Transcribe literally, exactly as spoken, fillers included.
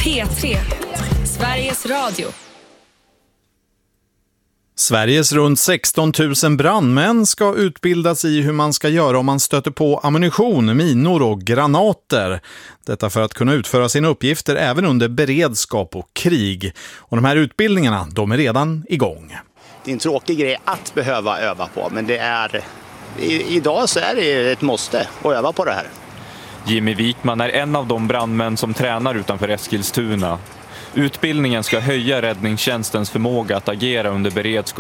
P tre, Sveriges Radio. Sveriges runt sexton tusen brandmän ska utbildas i hur man ska göra om man stöter på ammunition, minor och granater. Detta för att kunna utföra sina uppgifter även under beredskap och krig. Och de här utbildningarna, de är redan igång. Det är en tråkig grej att behöva öva på, men det är, i, idag så är det ett måste att öva på det här. Jimmy Wikman är en av de brandmän som tränar utanför Eskilstuna. Utbildningen ska höja räddningstjänstens förmåga att agera under beredskap